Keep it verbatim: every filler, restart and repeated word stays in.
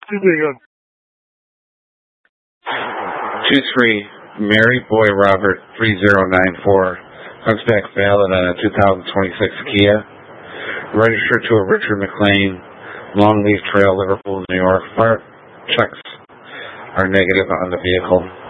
two three, Mary Boy Robert three zero nine four, Hunchback Ballad on a two thousand twenty-six Kia. Registered to a Richard McLean, Longleaf Trail, Liverpool, New York. Fire checks are negative on the vehicle.